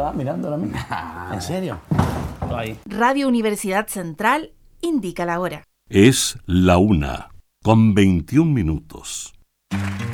estaba mirando ahora mismo. ¿En serio? Ahí. Radio Universidad Central indica la hora. Es la 1:21.